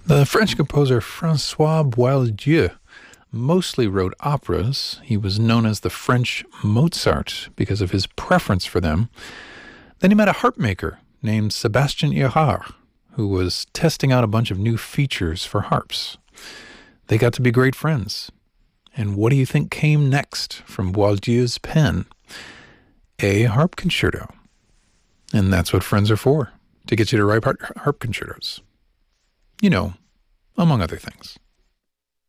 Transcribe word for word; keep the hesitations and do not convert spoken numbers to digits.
The French composer Francois Boieldieu mostly wrote operas. He was known as the French Mozart because of his preference for them. Then he met a harp maker named Sébastien Érard, who was testing out a bunch of new features for harps. They got to be great friends. And what do you think came next from Boieldieu's pen? A harp concerto. And that's what friends are for, to get you to write harp concertos. You know, among other things.